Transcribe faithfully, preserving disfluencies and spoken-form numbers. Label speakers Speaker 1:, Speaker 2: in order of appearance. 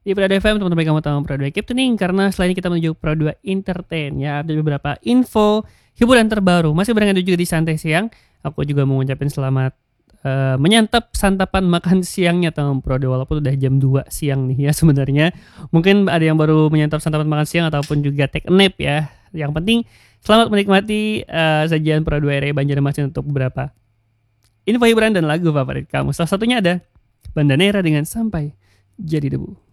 Speaker 1: Di Pro dua F M, teman-teman kamu tahu Pro dua Keep Tuning, karena selain kita menuju Pro dua Entertain ya, ada beberapa info hiburan terbaru. Masih barengan juga di Santai Siang. Aku juga mau ngucapin selamat uh, menyantap santapan makan siangnya teman Pro dua, walaupun udah jam dua siang nih ya sebenarnya. Mungkin ada yang baru menyantap santapan makan siang ataupun juga take a nap ya. Yang penting selamat menikmati uh, sajian Pro dua R I Banjarmasin untuk beberapa info hiburan dan lagu favorit kamu. Salah satunya ada Bandanera dengan Sampai Jadi Debu.